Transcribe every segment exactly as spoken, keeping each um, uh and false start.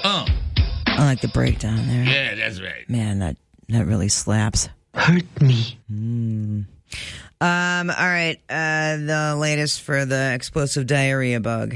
Uh. I like the breakdown there. Yeah, that's right. Man, that, that really slaps. Hurt me. Mm. Um, all right, uh, the latest for the explosive diarrhea bug.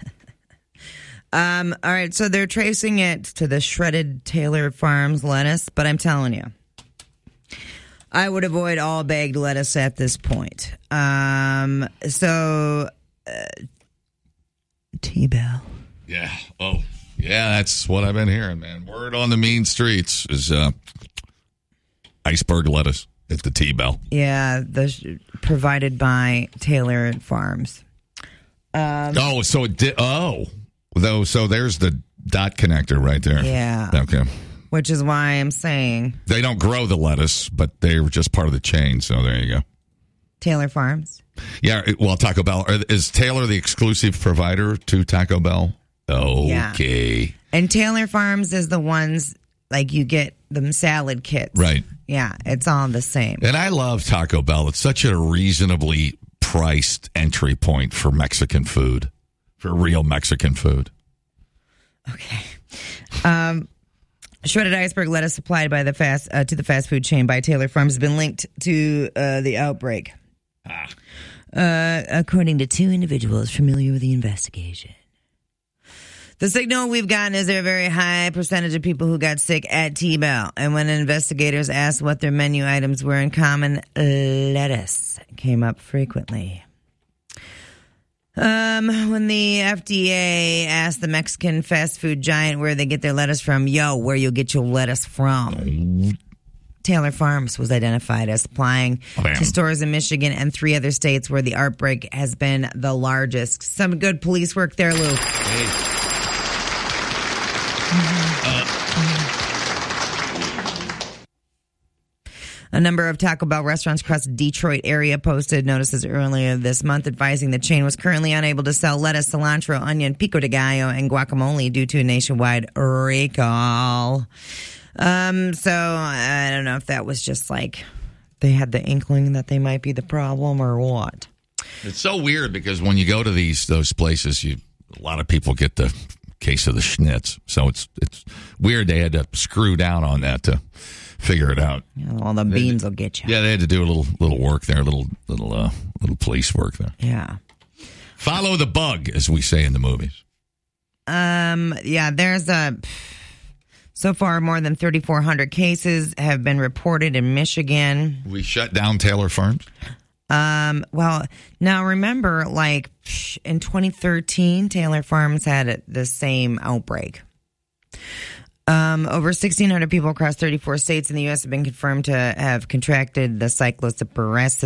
um, all right, so they're tracing it to the shredded Taylor Farms lettuce, but I'm telling you, I would avoid all bagged lettuce at this point. Um, so, uh, T-Bell. Yeah. Oh, yeah, that's what I've been hearing, man. Word on the mean streets is uh, iceberg lettuce at the T-Bell. Yeah, the provided by Taylor Farms. Um, oh, so it did. Oh, though. So there's the dot connector right there. Yeah. Okay. Which is why I'm saying they don't grow the lettuce, but they're just part of the chain. So there you go. Taylor Farms. Yeah. Well, Taco Bell is Taylor the exclusive provider to Taco Bell? Okay. Yeah. And Taylor Farms is the ones like you get them salad kits. Right. Yeah, it's all the same. And I love Taco Bell. It's such a reasonably priced entry point for Mexican food, for real Mexican food. Okay. Um, shredded iceberg lettuce supplied by the fast uh, to the fast food chain by Taylor Farms has been linked to uh, the outbreak. Ah. Uh, according to two individuals familiar with the investigation. The signal we've gotten is there a very high percentage of people who got sick at T-Bell. And when investigators asked what their menu items were in common, lettuce came up frequently. Um, when the F D A asked the Mexican fast food giant where they get their lettuce from, yo, where you get your lettuce from? Taylor Farms was identified as supplying Bam. to stores in Michigan and three other states where the outbreak has been the largest. Some good police work there, Lou. Hey. A number of Taco Bell restaurants across the Detroit area posted notices earlier this month advising the chain was currently unable to sell lettuce, cilantro, onion, pico de gallo, and guacamole due to a nationwide recall. Um, so I don't know if that was just like they had the inkling that they might be the problem or what. It's so weird because when you go to these those places, you a lot of people get the case of the schnitz. So it's it's weird they had to screw down on that to figure it out. Yeah, all the beans will get you. Yeah, they had to do a little little work there, a little little uh, little police work there. Yeah. Follow the bug, as we say in the movies. Um. Yeah. There's a. So far, more than thirty-four hundred cases have been reported in Michigan. We shut down Taylor Farms. Um. Well, now remember, like in twenty thirteen, Taylor Farms had the same outbreak. Um, over sixteen hundred people across thirty-four states in the U S have been confirmed to have contracted the cyclosporus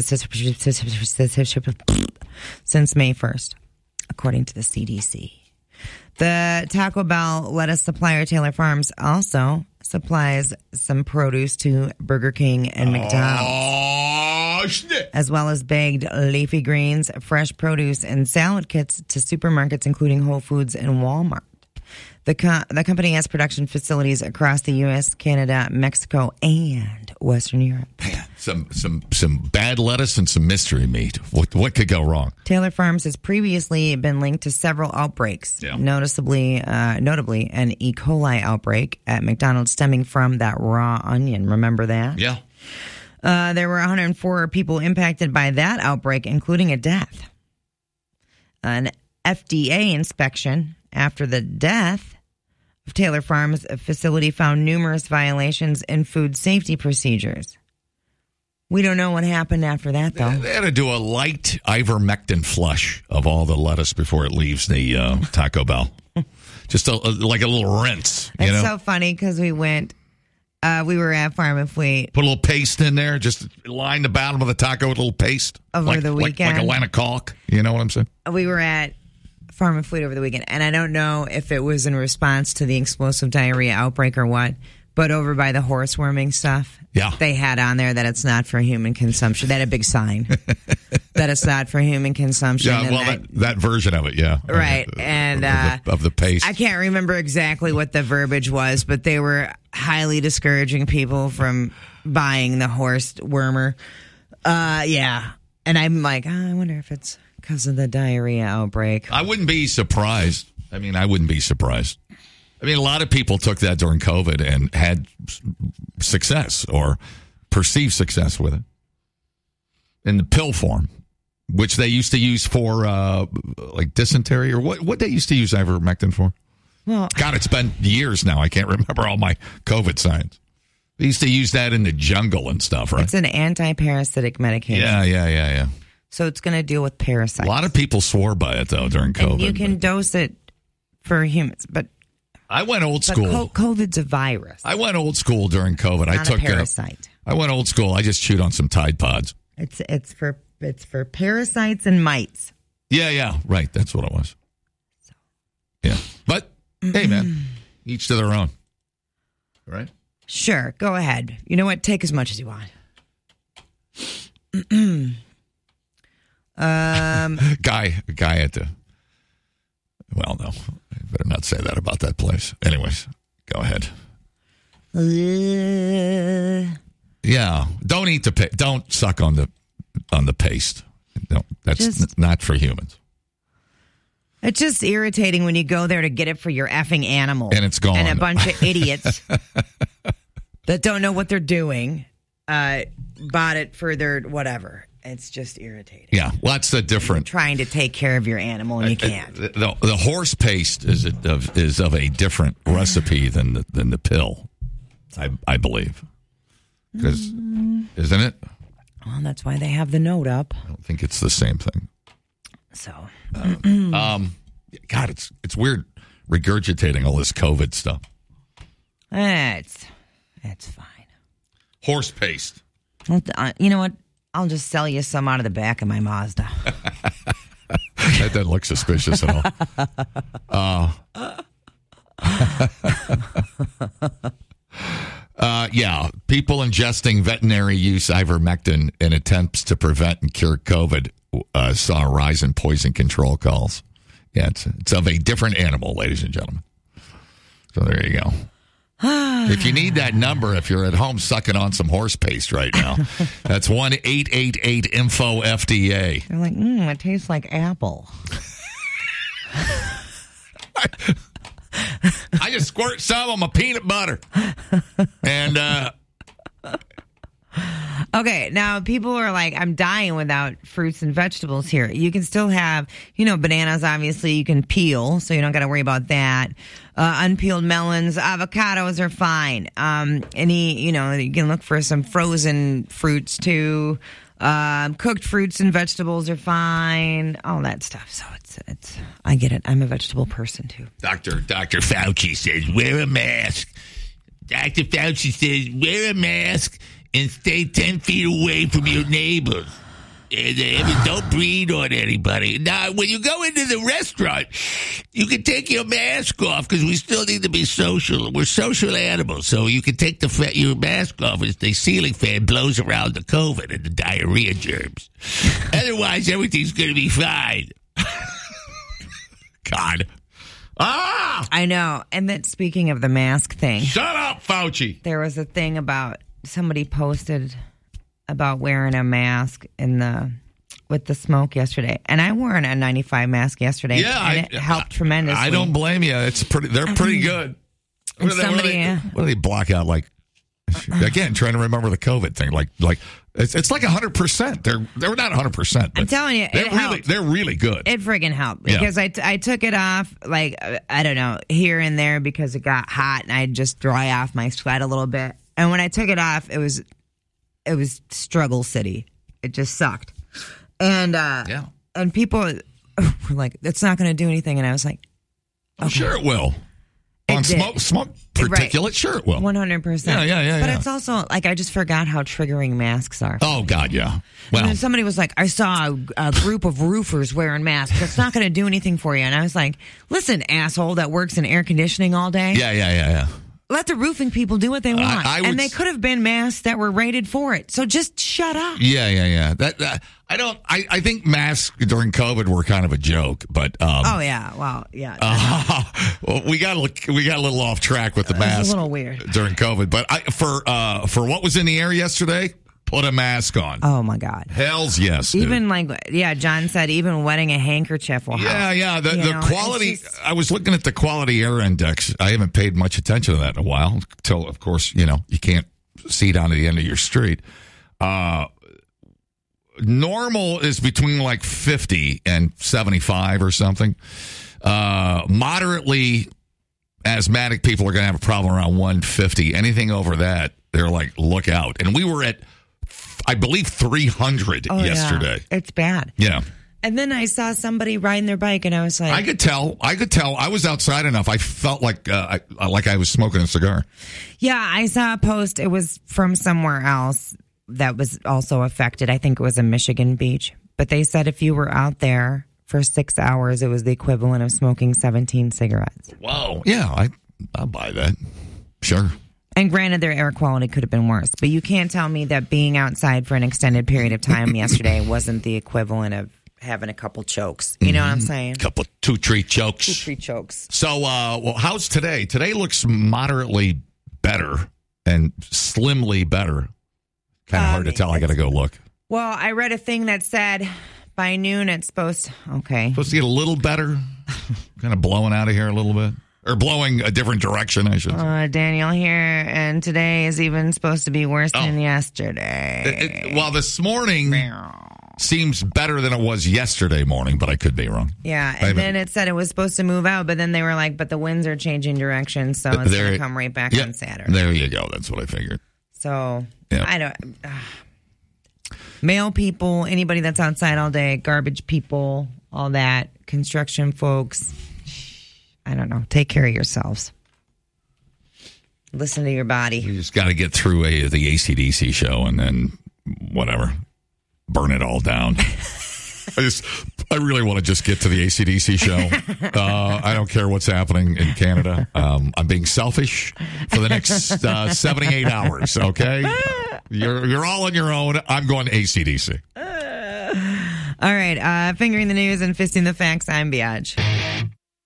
since May first, according to the C D C. The Taco Bell lettuce supplier Taylor Farms also supplies some produce to Burger King and McDonald's, oh, shit. as well as bagged leafy greens, fresh produce, and salad kits to supermarkets including Whole Foods and Walmart. The co- the company has production facilities across the U S, Canada, Mexico, and Western Europe. Man, some some some bad lettuce and some mystery meat. What what could go wrong? Taylor Farms has previously been linked to several outbreaks, yeah. noticeably, uh, notably an E. coli outbreak at McDonald's stemming from that raw onion. Remember that? Yeah. Uh, there were one hundred four people impacted by that outbreak, including a death. An F D A inspection after the death of Taylor Farms facility found numerous violations in food safety procedures. We don't know what happened after that, though. They, they had to do a light ivermectin flush of all the lettuce before it leaves the uh, Taco Bell. Just a, a, like a little rinse. You it's know? so funny because we went, uh, we were at Farm and Fleet. Put a little paste in there. Just line the bottom of the taco with a little paste. Over like, the weekend. Like, like a line of caulk. You know what I'm saying? We were at Farm and Fleet over the weekend, and I don't know if it was in response to the explosive diarrhea outbreak or what, but over by the horse worming stuff, yeah, they had on there that it's not for human consumption. They had a big sign that it's not for human consumption. Yeah, well, that, that, that version of it, yeah. Right, uh, and of, uh, the, of the paste. I can't remember exactly what the verbiage was, but they were highly discouraging people from buying the horse wormer. Uh, yeah, and I'm like, oh, I wonder if it's because of the diarrhea outbreak. I wouldn't be surprised. I mean, I wouldn't be surprised. I mean, a lot of people took that during COVID and had success or perceived success with it in the pill form, which they used to use for uh, like dysentery or what? What they used to use ivermectin for? Well, God, it's been years now. I can't remember all my COVID science. They used to use that in the jungle and stuff, right? It's an anti-parasitic medication. Yeah, yeah, yeah, yeah. So it's going to deal with parasites. A lot of people swore by it though during COVID. And you can but dose it for humans, but I went old but school. co- COVID's a virus. I went old school during COVID. I Not took a parasite. Uh, I went old school. I just chewed on some Tide Pods. It's it's for it's for parasites and mites. Yeah, yeah, right. That's what it was. Yeah, but hey, man, each to their own, right? Sure, go ahead. You know what? Take as much as you want. um, guy, guy at the. Well, no, I better not say that about that place. Anyways, go ahead. Uh, Yeah, don't eat the pa- don't suck on the on the paste. No, that's Just- n- not for humans. It's just irritating when you go there to get it for your effing animal. And it's gone. And a bunch of idiots that don't know what they're doing uh, bought it for their whatever. It's just irritating. Yeah, well, that's the different. Trying to take care of your animal and you can't. The, the, the horse paste is a, of is of a different recipe than the than the pill. I I believe, because mm. isn't it? Well, that's why they have the note up. I don't think it's the same thing. So, um, um, God, it's it's weird regurgitating all this COVID stuff. It's it's fine. Horse paste. Well, uh, you know what? I'll just sell you some out of the back of my Mazda. That doesn't look suspicious at all. Uh, uh, yeah, people ingesting veterinary use ivermectin in attempts to prevent and cure COVID uh, saw a rise in poison control calls. Yeah, it's, it's of a different animal, ladies and gentlemen. So there you go. If you need that number, if you're at home sucking on some horse paste right now, that's one eight eight eight info F D A. They're like, mmm, it tastes like apple. I just squirt some on my peanut butter. And, uh, okay, now people are like, I'm dying without fruits and vegetables here. You can still have, you know, bananas, obviously, you can peel, so you don't got to worry about that. Uh, unpeeled melons, avocados are fine. Um, any, you know, you can look for some frozen fruits too. Um, cooked fruits and vegetables are fine. All that stuff. So it's, it's, I get it. I'm a vegetable person too. Doctor Doctor Fauci says, wear a mask. Doctor Fauci says, wear a mask and stay ten feet away from your neighbors. And uh, don't breathe on anybody. Now, when you go into the restaurant, you can take your mask off because we still need to be social. We're social animals, so you can take the fa- your mask off as the ceiling fan blows around the COVID and the diarrhea germs. Otherwise, everything's going to be fine. God. Ah! I know. And then speaking of the mask thing. Shut up, Fauci. There was a thing about somebody posted about wearing a mask in the with the smoke yesterday, and I wore an N ninety-five mask yesterday. Yeah, and I, it helped tremendously. I don't blame you. It's pretty. They're pretty good. What do, they, what, do they, Somebody, what do they block out? Like again, trying to remember the COVID thing. Like, like it's, it's like a hundred percent. They're they're not a hundred percent. I'm telling you, they're it really helped. they're really good. It friggin' helped Yeah. because I, t- I took it off like I don't know here and there because it got hot and I'd just dry off my sweat a little bit. And when I took it off, it was it was struggle city. It just sucked. And uh, Yeah. and people were like, "That's not going to do anything." And I was like, I'm sure it will. It On did. smoke, smoke particulate, Right. sure it will. One hundred percent. Yeah, yeah, yeah, But yeah. it's also like I just forgot how triggering masks are. Oh God, yeah. And Well, then somebody was like, I saw a, a group of roofers wearing masks. That's not going to do anything for you. And I was like, listen, asshole that works in air conditioning all day. yeah, yeah, yeah, yeah. Let the roofing people do what they want. I would and they s- could have been masks that were rated for it. So just shut up. Yeah, yeah, yeah. That, that I don't. I, I think masks during COVID were kind of a joke, but um, Oh, yeah. Well, yeah. Uh, well, we got a, we got a little off track with the It was mask a little weird. during COVID. But I, for uh, for what was in the air yesterday, put a mask on. Oh, my God. Hells yes, dude. Even like, yeah, John said even wetting a handkerchief will help. Yeah, yeah. The, You the know, quality, it's just- I was looking at the quality air index. I haven't paid much attention to that in a while until, of course, you know, you can't see down to the end of your street. Uh, normal is between like fifty and seventy-five or something. Uh, moderately asthmatic people are going to have a problem around one fifty. Anything over that, they're like, look out. And we were at, I believe, three hundred Oh, yesterday. Yeah. It's bad. Yeah. And then I saw somebody riding their bike, and I was like, I could tell. I could tell. I was outside enough. I felt like uh, I, like I was smoking a cigar. yeah, I saw a post. It was from somewhere else that was also affected. I think it was in Michigan Beach. But they said if you were out there for six hours, it was the equivalent of smoking seventeen cigarettes. Whoa. Yeah, I, I'll buy that. Sure. And granted, their air quality could have been worse. But you can't tell me that being outside for an extended period of time yesterday wasn't the equivalent of having a couple chokes. You know what I'm saying? Couple two tree chokes. Two, three chokes. So, uh, well, how's today? Today looks moderately better and slimly better. Kind of Um, hard to tell. I got to go look. Well, I read a thing that said by noon it's supposed to, okay. Supposed to get a little better. Kind of blowing out of here a little bit. Or blowing a different direction, I should say. Uh, Daniel here, and today is even supposed to be worse Oh. than yesterday. It- it- well, this morning seems better than it was yesterday morning, but I could be wrong. Yeah, I and haven't- then it said it was supposed to move out, but then they were like, but the winds are changing direction, so it's There- going to come right back yeah, on Saturday. There you go. That's what I figured. So, Yeah. I don't... Uh, mail people, anybody that's outside all day, garbage people, all that, construction folks... I don't know. Take care of yourselves. Listen to your body. You just got to get through a, the A C D C show and then whatever, burn it all down. I just, I really want to just get to the A C D C show. Uh, I don't care what's happening in Canada. Um, I'm being selfish for the next uh, seventy-eight hours. Okay, you're you're all on your own. I'm going A C D C. All right. Uh, fingering the news and fisting the facts. I'm Biatch.